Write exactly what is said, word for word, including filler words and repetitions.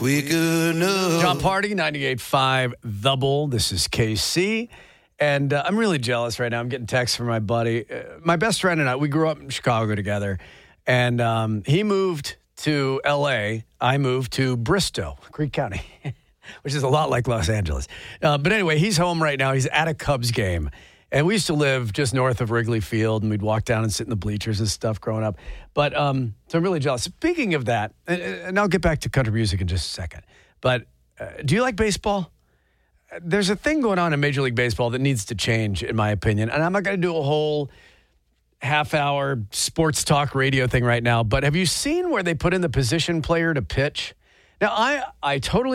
We could know. John Party, ninety-eight point five The Bull. This is K C. And uh, I'm really jealous right now. I'm getting texts from my buddy. Uh, my best friend and I, we grew up in Chicago together. And um, he moved to L A. I moved to Bristow, Creek County, which is a lot like Los Angeles. Uh, but anyway, he's home right now. He's at a Cubs game. And we used to live just north of Wrigley Field, and we'd walk down and sit in the bleachers and stuff growing up. But um, so I'm really jealous. Speaking of that, and, and I'll get back to country music in just a second. But uh, do you like baseball? There's a thing going on in Major League Baseball that needs to change, in my opinion. And I'm not going to do a whole half-hour sports talk radio thing right now. But have you seen where they put in the position player to pitch? Now, I, I totally